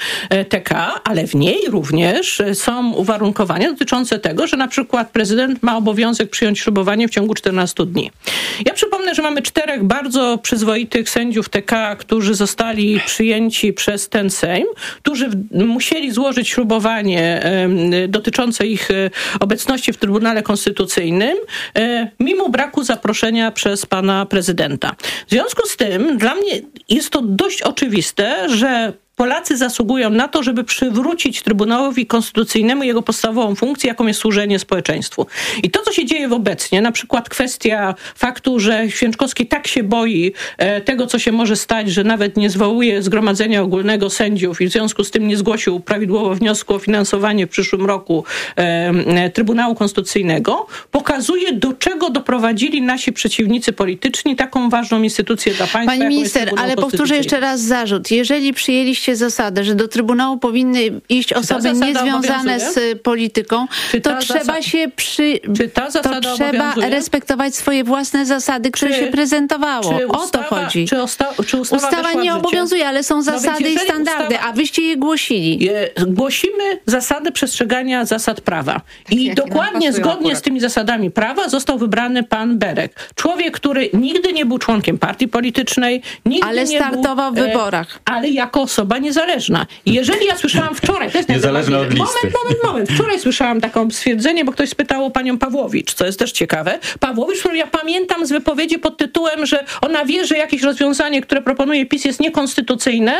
TK, ale w niej również są uwarunkowania dotyczące tego, że na przykład prezydent ma obowiązek przyjąć ślubowanie w ciągu 14 dni. Ja przypomnę, że mamy 4 bardzo przyzwoitych sędziów TK, którzy zostali przyjęci przez ten Sejm, którzy musieli złożyć ślubowanie dotyczące ich obecności w Trybunale Konstytucyjnym, mimo braku zaproszenia przez pana prezydenta. W związku z tym dla mnie jest to dość oczywiste, że Polacy zasługują na to, żeby przywrócić Trybunałowi Konstytucyjnemu jego podstawową funkcję, jaką jest służenie społeczeństwu. I to, co się dzieje obecnie, na przykład kwestia faktu, że Święczkowski tak się boi tego, co się może stać, że nawet nie zwołuje Zgromadzenia Ogólnego Sędziów i w związku z tym nie zgłosił prawidłowo wniosku o finansowanie w przyszłym roku Trybunału Konstytucyjnego, pokazuje, do czego doprowadzili nasi przeciwnicy polityczni taką ważną instytucję dla państwa. Pani minister, ale powtórzę jeszcze raz zarzut. Jeżeli przyjęliście zasadę, że do Trybunału powinny iść osoby niezwiązane z polityką, to trzeba trzeba respektować swoje własne zasady, które się prezentowało. O to chodzi. Czy ustawa nie obowiązuje, ale są zasady i standardy, a wyście je głosili. Głosimy zasady przestrzegania zasad prawa. I dokładnie zgodnie z tymi zasadami prawa został wybrany pan Berek. Człowiek, który nigdy nie był członkiem partii politycznej, ale startował w wyborach. Ale jako osoba niezależna. I jeżeli ja słyszałam wczoraj... To jest niezależna od listy. Moment. Wczoraj słyszałam taką stwierdzenie, bo ktoś spytał o panią Pawłowicz, co jest też ciekawe. Pawłowicz, którą ja pamiętam z wypowiedzi pod tytułem, że ona wie, że jakieś rozwiązanie, które proponuje PiS, jest niekonstytucyjne,